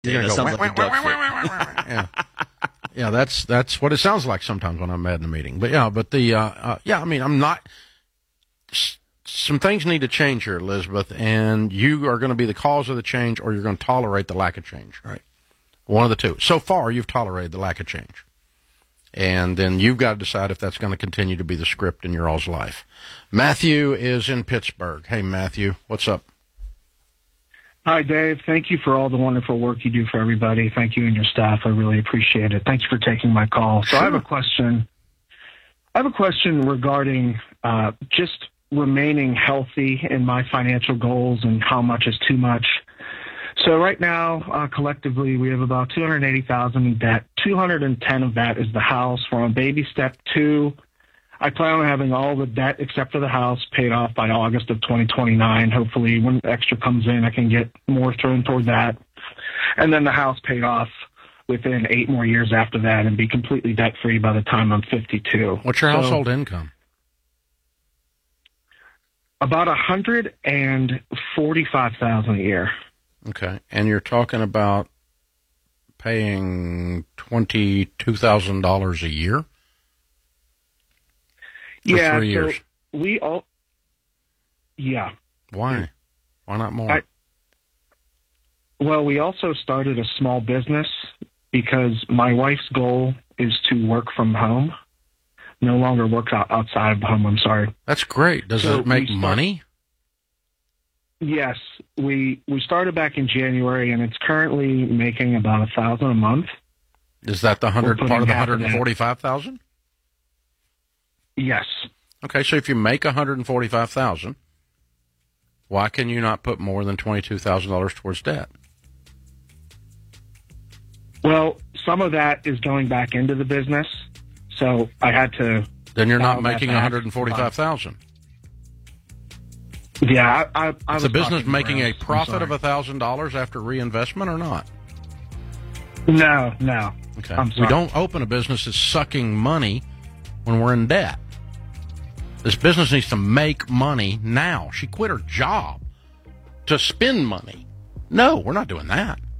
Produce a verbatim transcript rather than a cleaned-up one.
You're Yeah, gonna that go, sounds like a duck flip. yeah. Yeah, that's that's what it sounds like sometimes when I'm mad in a meeting. But yeah, but the uh, uh, yeah, I mean, I'm not. S- some things need to change here, Elizabeth, and you are going to be the cause of the change, or you're going to tolerate the lack of change. Right, one of the two. So far, you've tolerated the lack of change, and then you've got to decide if that's going to continue to be the script in your all's life. Matthew is in Pittsburgh. Hey, Matthew, what's up? Hi, Dave. Thank you for all the wonderful work you do for everybody. Thank you and your staff. I really appreciate it. Thank you for taking my call. So I have a question. I have a question regarding uh, just remaining healthy in my financial goals and how much is too much. So right now, uh, collectively, we have about two hundred eighty thousand dollars in debt. two hundred ten of that is the house. We're on baby step two. I plan on having all the debt except for the house paid off by August of twenty twenty-nine. Hopefully, when extra comes in, I can get more thrown toward that. And then the house paid off within eight more years after that and be completely debt-free by the time I'm fifty-two. What's your So, household income? About one hundred forty-five thousand dollars a year. Okay, and you're talking about paying twenty-two thousand dollars a year? For yeah, three so years. we all, yeah. Why? Why not more? I, well, we also started a small business because my wife's goal is to work from home, no longer work out, outside of the home. I'm sorry. That's great. Does So it make we start- money? Yes, we we started back in January, and it's currently making about a thousand a month. Is that the hundred We're part of the putting half of hundred and forty-five thousand? Yes. Okay, so if you make one hundred and forty-five thousand, why can you not put more than twenty-two thousand dollars towards debt? Well, some of that is going back into the business, so I had to. Then you're not dial that making back. one hundred and forty-five thousand. Yeah, I. I, I Is was the business talking making a gross. I'm profit sorry. of one thousand dollars after reinvestment or not? No, no. Okay. I'm We sorry. don't open a business that's sucking money when we're in debt. This business needs to make money now. She quit her job to spend money. No, we're not doing that.